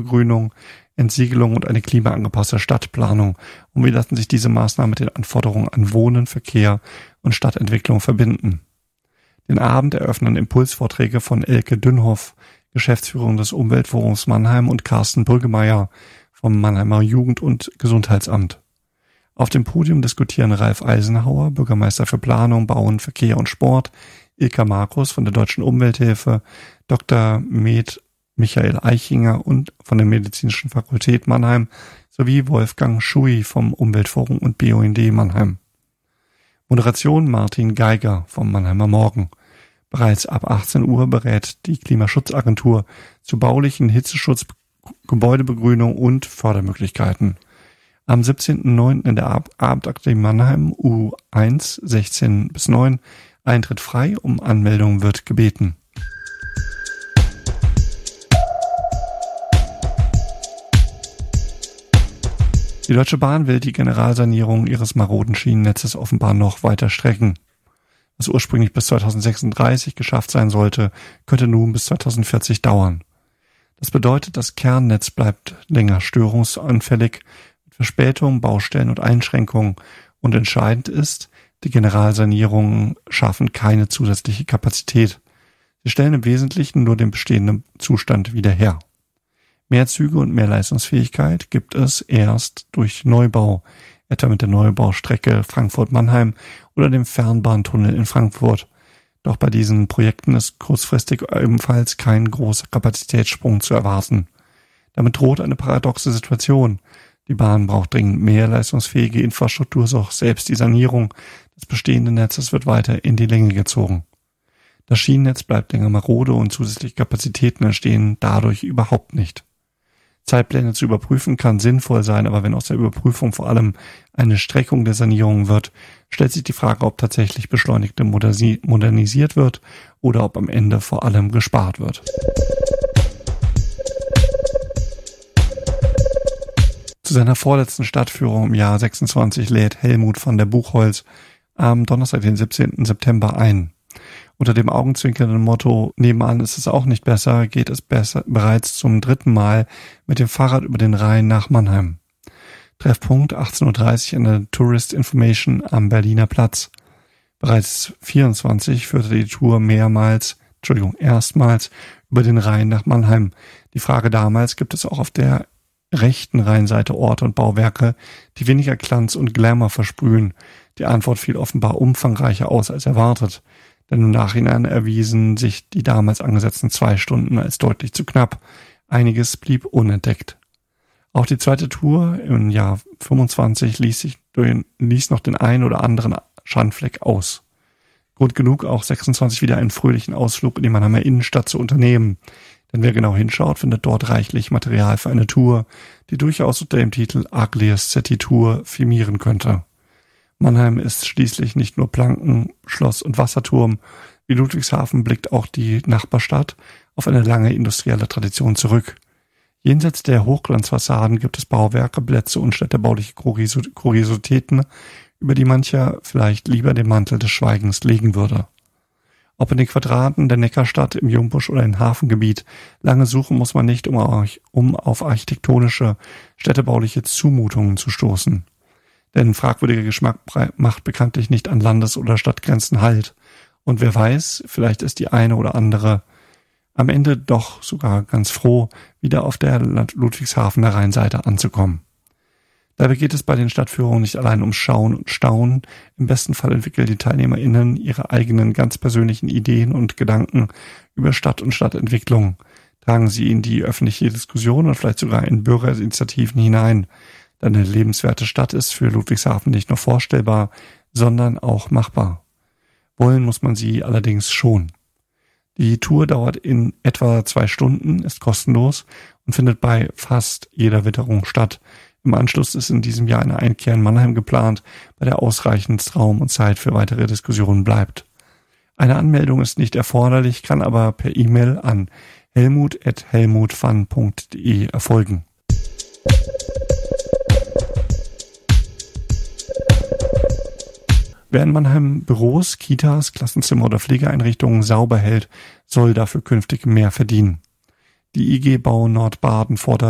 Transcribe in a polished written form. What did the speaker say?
Begrünung, Entsiegelung und eine klimaangepasste Stadtplanung. Und wie lassen sich diese Maßnahmen mit den Anforderungen an Wohnen, Verkehr und Stadtentwicklung verbinden? Den Abend eröffnen Impulsvorträge von Elke Dünnhoff, Geschäftsführung des Umweltforums Mannheim, und Carsten Brüggemeier vom Mannheimer Jugend- und Gesundheitsamt. Auf dem Podium diskutieren Ralf Eisenhauer, Bürgermeister für Planung, Bauen, Verkehr und Sport, Ilka Markus von der Deutschen Umwelthilfe, Dr. Med Michael Eichinger und von der Medizinischen Fakultät Mannheim sowie Wolfgang Schui vom Umweltforum und BUND Mannheim. Moderation Martin Geiger vom Mannheimer Morgen. Bereits ab 18 Uhr berät die Klimaschutzagentur zu baulichen Hitzeschutz, Gebäudebegrünung und Fördermöglichkeiten. Am 17.09. in der Abendakademie Mannheim U1 16-9 Eintritt frei, um Anmeldung wird gebeten. Die Deutsche Bahn will die Generalsanierung ihres maroden Schienennetzes offenbar noch weiter strecken. Was ursprünglich bis 2036 geschafft sein sollte, könnte nun bis 2040 dauern. Das bedeutet, das Kernnetz bleibt länger störungsanfällig, mit Verspätungen, Baustellen und Einschränkungen, und entscheidend ist, die Generalsanierungen schaffen keine zusätzliche Kapazität. Sie stellen im Wesentlichen nur den bestehenden Zustand wieder her. Mehr Züge und mehr Leistungsfähigkeit gibt es erst durch Neubau, etwa mit der Neubaustrecke Frankfurt-Mannheim oder dem Fernbahntunnel in Frankfurt. Doch bei diesen Projekten ist kurzfristig ebenfalls kein großer Kapazitätssprung zu erwarten. Damit droht eine paradoxe Situation. Die Bahn braucht dringend mehr leistungsfähige Infrastruktur, doch selbst die Sanierung des bestehenden Netzes wird weiter in die Länge gezogen. Das Schienennetz bleibt länger marode und zusätzliche Kapazitäten entstehen dadurch überhaupt nicht. Zeitpläne zu überprüfen kann sinnvoll sein, aber wenn aus der Überprüfung vor allem eine Streckung der Sanierung wird, stellt sich die Frage, ob tatsächlich beschleunigt und modernisiert wird oder ob am Ende vor allem gespart wird. Zu seiner vorletzten Stadtführung im Jahr 26 lädt Helmut van der Buchholz am Donnerstag, den 17. September ein. Unter dem augenzwinkernden Motto „Nebenan ist es auch nicht besser" geht es bereits zum 3. Mal mit dem Fahrrad über den Rhein nach Mannheim. Treffpunkt 18.30 Uhr an der Tourist Information am Berliner Platz. Bereits 24 führte die Tour erstmals über den Rhein nach Mannheim. Die Frage damals: Gibt es auch auf der rechten Rheinseite Orte und Bauwerke, die weniger Glanz und Glamour versprühen? Die Antwort fiel offenbar umfangreicher aus als erwartet. Denn im Nachhinein erwiesen sich die damals angesetzten 2 Stunden als deutlich zu knapp. Einiges blieb unentdeckt. Auch die zweite Tour im Jahr 25 ließ noch den einen oder anderen Schandfleck aus. Grund genug, auch 26 wieder einen fröhlichen Ausflug in die Mannheimer Innenstadt zu unternehmen. Denn wer genau hinschaut, findet dort reichlich Material für eine Tour, die durchaus unter dem Titel Ugliest City Tour firmieren könnte. Mannheim ist schließlich nicht nur Planken, Schloss und Wasserturm. Wie Ludwigshafen blickt auch die Nachbarstadt auf eine lange industrielle Tradition zurück. Jenseits der Hochglanzfassaden gibt es Bauwerke, Plätze und städtebauliche Kuriositäten, über die mancher vielleicht lieber den Mantel des Schweigens legen würde. Ob in den Quadraten der Neckarstadt, im Jungbusch oder im Hafengebiet, lange suchen muss man nicht, um auf architektonische, städtebauliche Zumutungen zu stoßen. Denn fragwürdiger Geschmack macht bekanntlich nicht an Landes- oder Stadtgrenzen Halt. Und wer weiß, vielleicht ist die eine oder andere am Ende doch sogar ganz froh, wieder auf der Ludwigshafener Rheinseite anzukommen. Dabei geht es bei den Stadtführungen nicht allein um Schauen und Staunen. Im besten Fall entwickeln die TeilnehmerInnen ihre eigenen ganz persönlichen Ideen und Gedanken über Stadt und Stadtentwicklung. Tragen sie in die öffentliche Diskussion und vielleicht sogar in Bürgerinitiativen hinein. Denn eine lebenswerte Stadt ist für Ludwigshafen nicht nur vorstellbar, sondern auch machbar. Wollen muss man sie allerdings schon. Die Tour dauert in etwa 2 Stunden, ist kostenlos und findet bei fast jeder Witterung statt. Im Anschluss ist in diesem Jahr eine Einkehr in Mannheim geplant, bei der ausreichend Raum und Zeit für weitere Diskussionen bleibt. Eine Anmeldung ist nicht erforderlich, kann aber per E-Mail an helmut@helmutvan.de erfolgen. Wer in Mannheim Büros, Kitas, Klassenzimmer oder Pflegeeinrichtungen sauber hält, soll dafür künftig mehr verdienen. Die IG Bau Nordbaden fordert